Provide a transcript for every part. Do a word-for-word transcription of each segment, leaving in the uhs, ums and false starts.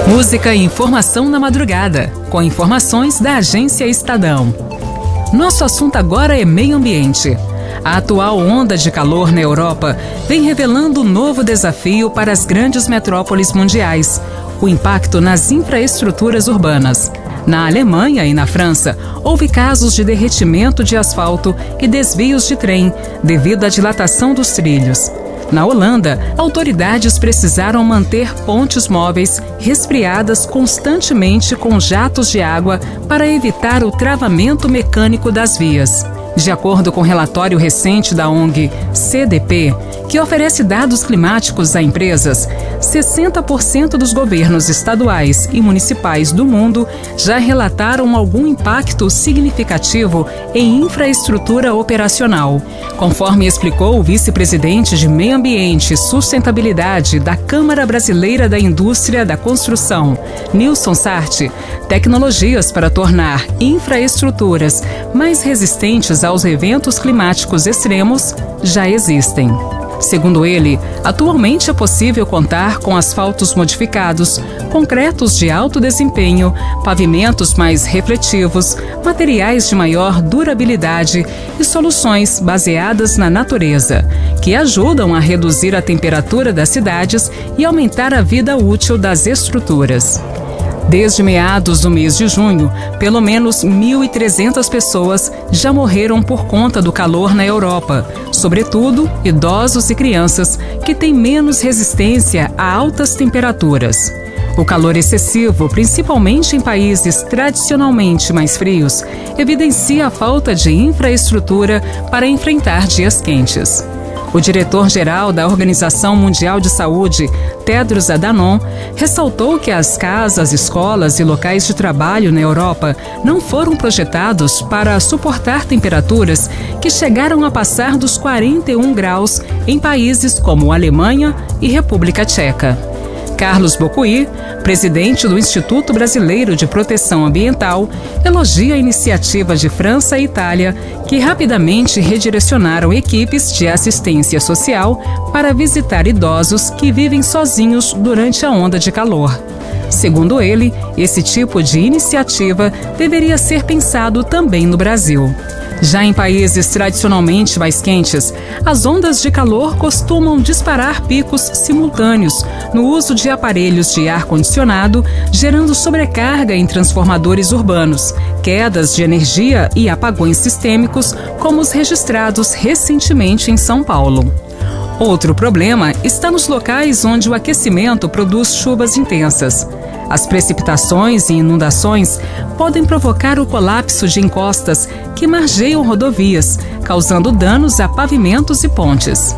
Música e informação na madrugada, com informações da Agência Estadão. Nosso assunto agora é meio ambiente. A atual onda de calor na Europa vem revelando um novo desafio para as grandes metrópoles mundiais: o impacto nas infraestruturas urbanas. Na Alemanha e na França, houve casos de derretimento de asfalto e desvios de trem devido à dilatação dos trilhos. Na Holanda, autoridades precisaram manter pontes móveis resfriadas constantemente com jatos de água para evitar o travamento mecânico das vias. De acordo com um relatório recente da O N G C D P, que oferece dados climáticos a empresas, sessenta por cento dos governos estaduais e municipais do mundo já relataram algum impacto significativo em infraestrutura operacional. Conforme explicou o vice-presidente de Meio Ambiente e Sustentabilidade da Câmara Brasileira da Indústria da Construção, Nilson Sarti, tecnologias para tornar infraestruturas mais resistentes aos eventos climáticos extremos já existem. Segundo ele, atualmente é possível contar com asfaltos modificados, concretos de alto desempenho, pavimentos mais refletivos, materiais de maior durabilidade e soluções baseadas na natureza, que ajudam a reduzir a temperatura das cidades e aumentar a vida útil das estruturas. Desde meados do mês de junho, pelo menos mil e trezentas pessoas já morreram por conta do calor na Europa, sobretudo idosos e crianças que têm menos resistência a altas temperaturas. O calor excessivo, principalmente em países tradicionalmente mais frios, evidencia a falta de infraestrutura para enfrentar dias quentes. O diretor-geral da Organização Mundial de Saúde, Tedros Adhanom, ressaltou que as casas, escolas e locais de trabalho na Europa não foram projetados para suportar temperaturas que chegaram a passar dos quarenta e um graus em países como Alemanha e República Tcheca. Carlos Bocuí, presidente do Instituto Brasileiro de Proteção Ambiental, elogia a iniciativa de França e Itália, que rapidamente redirecionaram equipes de assistência social para visitar idosos que vivem sozinhos durante a onda de calor. Segundo ele, esse tipo de iniciativa deveria ser pensado também no Brasil. Já em países tradicionalmente mais quentes, as ondas de calor costumam disparar picos simultâneos no uso de aparelhos de ar-condicionado, gerando sobrecarga em transformadores urbanos, quedas de energia e apagões sistêmicos, como os registrados recentemente em São Paulo. Outro problema está nos locais onde o aquecimento produz chuvas intensas. As precipitações e inundações podem provocar o colapso de encostas que margeiam rodovias, causando danos a pavimentos e pontes.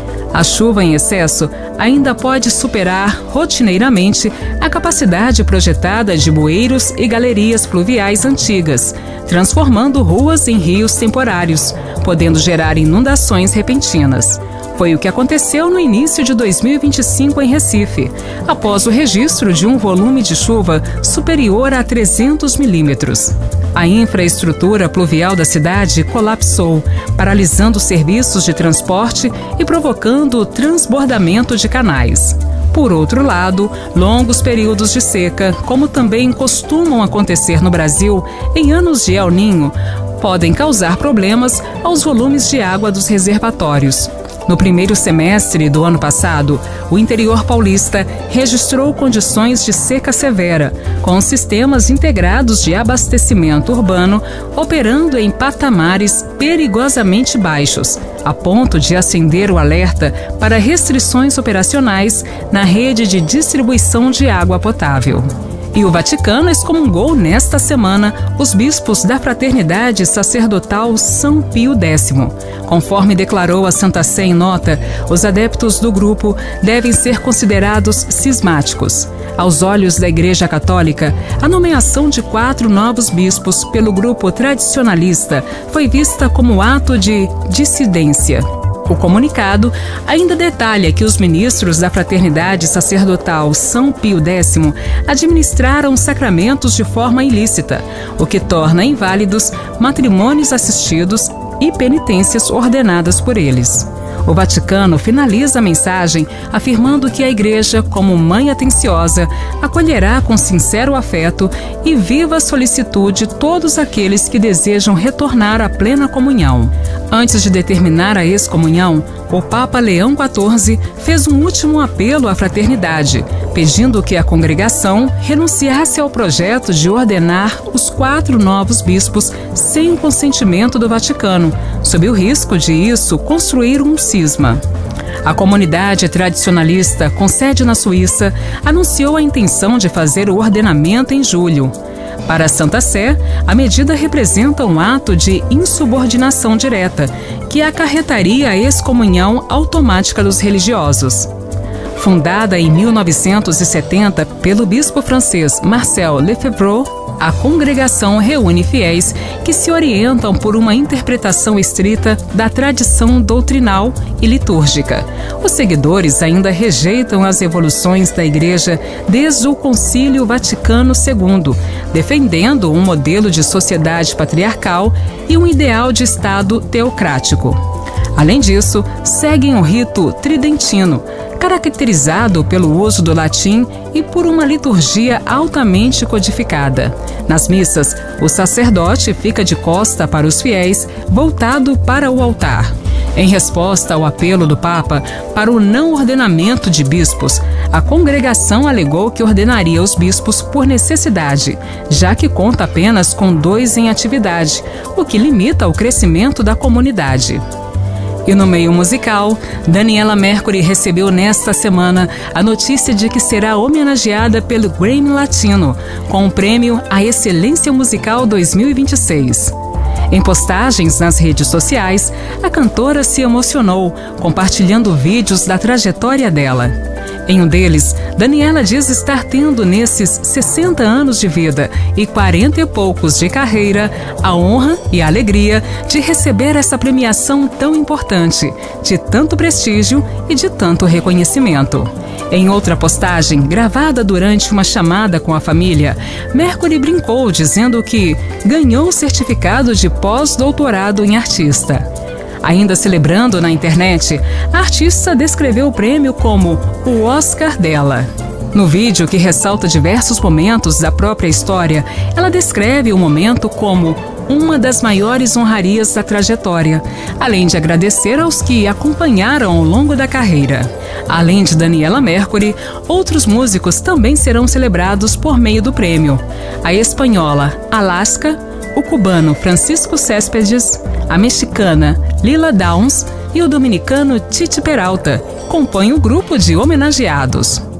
A chuva em excesso ainda pode superar rotineiramente a capacidade projetada de bueiros e galerias pluviais antigas, transformando ruas em rios temporários, podendo gerar inundações repentinas. Foi o que aconteceu no início de dois mil e vinte e cinco em Recife, após o registro de um volume de chuva superior a trezentos milímetros. A infraestrutura pluvial da cidade colapsou, paralisando serviços de transporte e provocando o transbordamento de canais. Por outro lado, longos períodos de seca, como também costumam acontecer no Brasil em anos de El Niño, podem causar problemas aos volumes de água dos reservatórios. No primeiro semestre do ano passado, o interior paulista registrou condições de seca severa, com sistemas integrados de abastecimento urbano operando em patamares perigosamente baixos, a ponto de acender o alerta para restrições operacionais na rede de distribuição de água potável. E o Vaticano excomungou nesta semana os bispos da Fraternidade Sacerdotal São Pio Décimo. Conforme declarou a Santa Sé em nota, os adeptos do grupo devem ser considerados cismáticos. Aos olhos da Igreja Católica, a nomeação de quatro novos bispos pelo grupo tradicionalista foi vista como ato de dissidência. O comunicado ainda detalha que os ministros da Fraternidade Sacerdotal São Pio Décimo administraram sacramentos de forma ilícita, o que torna inválidos matrimônios assistidos e penitências ordenadas por eles. O Vaticano finaliza a mensagem afirmando que a Igreja, como mãe atenciosa, acolherá com sincero afeto e viva solicitude todos aqueles que desejam retornar à plena comunhão. Antes de determinar a excomunhão, o Papa Leão quatorze fez um último apelo à fraternidade, pedindo que a congregação renunciasse ao projeto de ordenar os quatro novos bispos sem o consentimento do Vaticano, sob o risco de isso construir um cisma. A comunidade tradicionalista, com sede na Suíça, anunciou a intenção de fazer o ordenamento em julho. Para a Santa Sé, a medida representa um ato de insubordinação direta, que acarretaria a excomunhão automática dos religiosos. Fundada em mil novecentos e setenta pelo bispo francês Marcel Lefebvre, a congregação reúne fiéis que se orientam por uma interpretação estrita da tradição doutrinal e litúrgica. Os seguidores ainda rejeitam as evoluções da Igreja desde o Concílio Vaticano segundo, defendendo um modelo de sociedade patriarcal e um ideal de Estado teocrático. Além disso, seguem o rito tridentino, caracterizado pelo uso do latim e por uma liturgia altamente codificada. Nas missas, o sacerdote fica de costa para os fiéis, voltado para o altar. Em resposta ao apelo do Papa para o não ordenamento de bispos, a congregação alegou que ordenaria os bispos por necessidade, já que conta apenas com dois em atividade, o que limita o crescimento da comunidade. E no meio musical, Daniela Mercury recebeu nesta semana a notícia de que será homenageada pelo Grammy Latino, com o prêmio à Excelência Musical dois mil e vinte e seis. Em postagens nas redes sociais, a cantora se emocionou, compartilhando vídeos da trajetória dela. Em um deles, Daniela diz estar tendo nesses sessenta anos de vida e quarenta e poucos de carreira a honra e a alegria de receber essa premiação tão importante, de tanto prestígio e de tanto reconhecimento. Em outra postagem, gravada durante uma chamada com a família, Mercury brincou dizendo que ganhou o certificado de pós-doutorado em artista. Ainda celebrando na internet, a artista descreveu o prêmio como o Oscar dela. No vídeo, que ressalta diversos momentos da própria história, ela descreve o momento como uma das maiores honrarias da trajetória, além de agradecer aos que acompanharam ao longo da carreira. Além de Daniela Mercury, outros músicos também serão celebrados por meio do prêmio. A espanhola Alaska, o cubano Francisco Céspedes, a mexicana Lila Downs e o dominicano Titi Peralta compõem o grupo de homenageados.